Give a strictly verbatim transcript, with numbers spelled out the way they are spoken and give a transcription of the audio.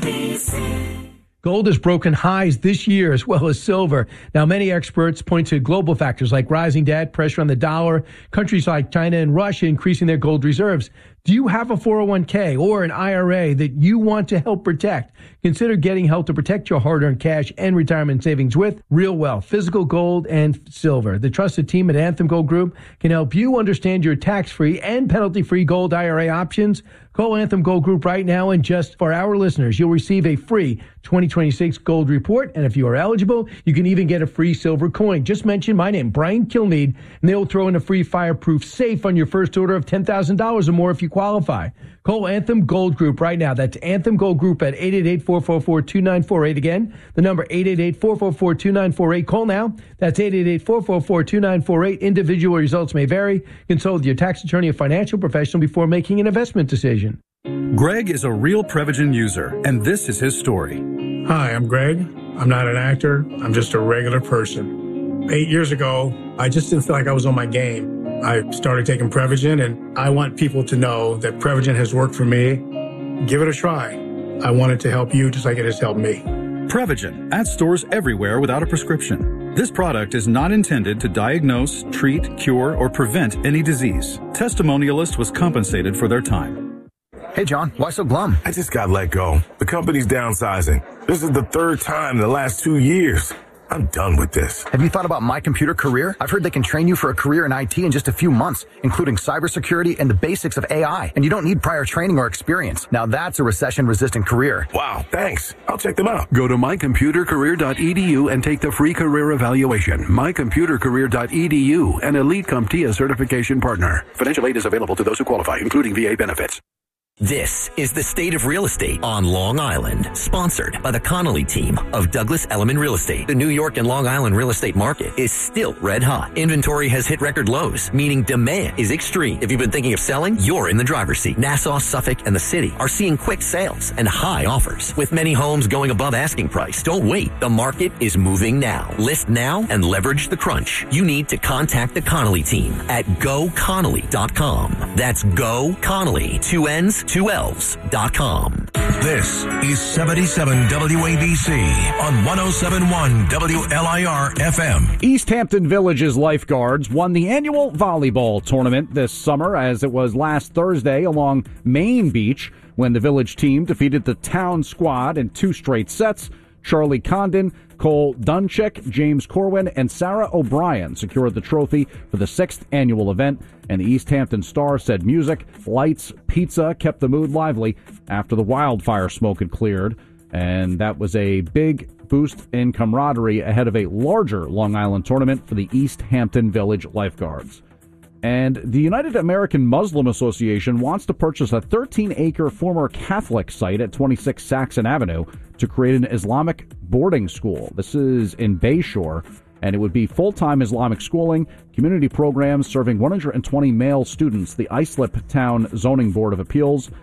B C. Gold has broken highs this year as well as silver. Now, many experts point to global factors like rising debt, pressure on the dollar, countries like China and Russia increasing their gold reserves. Do you have a four oh one k or an I R A that you want to help protect? Consider getting help to protect your hard-earned cash and retirement savings with Real Wealth, physical gold and silver. The trusted team at Anthem Gold Group can help you understand your tax-free and penalty-free gold I R A options. Call Anthem Gold Group right now, and just for our listeners, you'll receive a free twenty twenty-six gold report, and if you are eligible, you can even get a free silver coin. Just mention my name, Brian Kilmeade, and they'll throw in a free fireproof safe on your first order of ten thousand dollars or more if you qualify. Call Anthem Gold Group right now. That's Anthem Gold Group at eight eight eight, four four four, two nine four eight. Again, the number eight eight eight, four four four, two nine four eight. Call now. That's eight eight eight, four four four, two nine four eight. Individual results may vary. Consult with your tax attorney or financial professional before making an investment decision. Greg is a real Prevagen user, and this is his story. Hi, I'm Greg. I'm not an actor. I'm just a regular person. Eight years ago, I just didn't feel like I was on my game. I started taking Prevagen, and I want people to know that Prevagen has worked for me. Give it a try. I want it to help you just like it has helped me. Prevagen, at stores everywhere without a prescription. This product is not intended to diagnose, treat, cure, or prevent any disease. Testimonialist was compensated for their time. Hey, John, why so glum? I just got let go. The company's downsizing. This is the third time in the last two years. I'm done with this. Have you thought about My Computer Career? I've heard they can train you for a career in I T in just a few months, including cybersecurity and the basics of A I. And you don't need prior training or experience. Now that's a recession-resistant career. Wow, thanks. I'll check them out. Go to my computer career dot e d u and take the free career evaluation. my computer career dot e d u, an Elite CompTIA certification partner. Financial aid is available to those who qualify, including V A benefits. This is the State of Real Estate on Long Island, sponsored by the Connolly team of Douglas Elliman Real Estate. The New York and Long Island real estate market is still red hot. Inventory has hit record lows, meaning demand is extreme. If you've been thinking of selling, you're in the driver's seat. Nassau, Suffolk, and the city are seeing quick sales and high offers. With many homes going above asking price, don't wait. The market is moving now. List now and leverage the crunch. You need to contact the Connolly team at go connolly dot com. That's Go Connolly, two N's, two L's dot com. This is seventy-seven W A B C on one oh seven point one W L I R F M. East Hampton Village's lifeguards won the annual volleyball tournament this summer, as it was last Thursday along Main Beach when the Village team defeated the town squad in two straight sets. Charlie Condon, Cole Dunchik, James Corwin, and Sarah O'Brien secured the trophy for the sixth annual event, and the East Hampton Star said music, lights, pizza kept the mood lively after the wildfire smoke had cleared, and that was a big boost in camaraderie ahead of a larger Long Island tournament for the East Hampton Village Lifeguards. And the United American Muslim Association wants to purchase a thirteen acre former Catholic site at twenty-six Saxon Avenue to create an Islamic boarding school. This is in Bayshore, and it would be full-time Islamic schooling, community programs serving one hundred twenty male students. The Islip Town Zoning Board of Appeals